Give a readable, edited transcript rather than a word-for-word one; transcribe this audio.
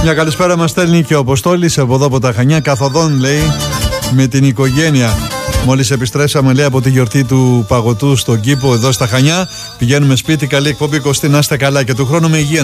Μια καλησπέρα μας στέλνει και ο Αποστόλης από εδώ από τα Χανιά, καθοδόν λέει με την οικογένεια. Μόλις επιστρέψαμε λέει από τη γιορτή του παγωτού στον κήπο εδώ στα Χανιά. Πηγαίνουμε σπίτι, καλή εκπομπή Κωστή, να είστε καλά και του χρόνου με υγεία.